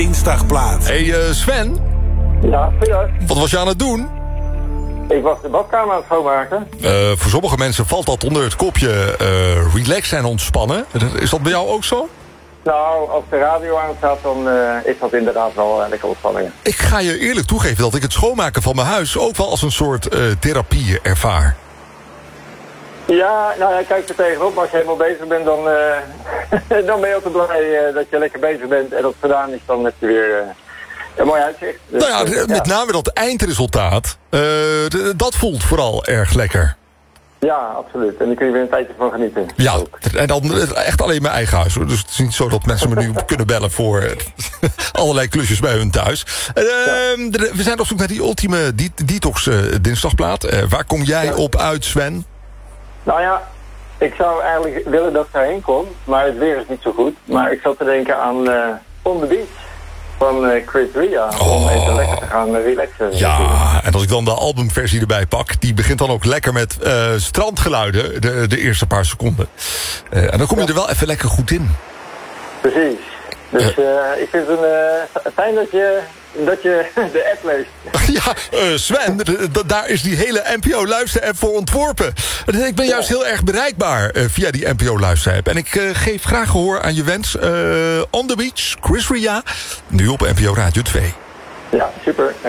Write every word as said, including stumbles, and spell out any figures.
Dinsdagplaat. Hey uh, Sven, Ja, goeiedag. wat was je aan het doen? Ik was de badkamer aan het schoonmaken. Uh, voor sommige mensen valt dat onder het kopje uh, relaxen en ontspannen. Is dat bij jou ook zo? Nou, als de radio aan staat, dan uh, is dat inderdaad wel uh, lekker ontspanning. Ik ga je eerlijk toegeven dat ik het schoonmaken van mijn huis ook wel als een soort uh, therapie ervaar. Ja, nou ja, kijk er tegenop. Maar als je helemaal bezig bent, dan, uh, dan ben je altijd blij uh, dat je lekker bezig bent. En dat het gedaan is, dan heb je weer uh, een mooi uitzicht. Dus, Nou ja, uh, met ja. name dat eindresultaat, uh, d- dat voelt vooral erg lekker. Ja, absoluut. En daar kun je weer een tijdje van genieten. Ja, Ook. en dan echt alleen mijn eigen huis. Hoor. Dus het is niet zo dat mensen me nu kunnen bellen voor allerlei klusjes bij hun thuis. Uh, we zijn op zoek naar die ultieme de- detox uh, dinsdagplaat. Uh, waar kom jij op uit, Sven? Nou ja, ik zou eigenlijk willen dat ik daarheen kom. Maar het weer is niet zo goed. Maar ik zat te denken aan uh, On The Beach van uh, Chris Ria. Om Oh. even lekker te gaan uh, relaxen. Ja, en als ik dan de albumversie erbij pak, die begint dan ook lekker met uh, strandgeluiden, de, de eerste paar seconden. Uh, en dan kom je er wel even lekker goed in. Precies. Dus uh, ik vind het een, uh, fijn dat je, dat je de app leest. Ja, uh, Sven, d- d- daar is die hele N P O-luister-app voor ontworpen. Ik ben juist heel erg bereikbaar uh, via die N P O-luister-app. En ik uh, geef graag gehoor aan je wens. Uh, On The Beach, Chris Ria, nu op N P O Radio twee. Ja, super.